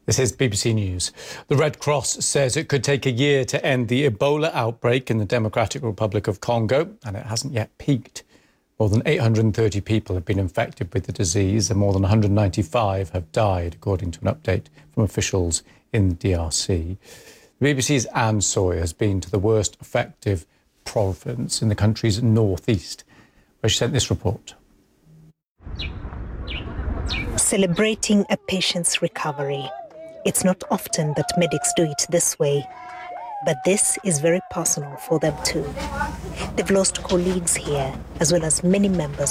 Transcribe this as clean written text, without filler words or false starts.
This is BBC News. The Red Cross says it could take a year to end the Ebola outbreak in the Democratic Republic of Congo, and it hasn't yet peaked. More than 830 people have been infected with the disease, and more than 195 have died, according to an update from officials in the DRC. The BBC's Anne Sawyer has been to the worst affected province in the country's northeast, where she sent this report. Celebrating a patient's recovery. It's not often that medics do it this way, but this is very personal for them too. They've lost colleagues here, as well as many members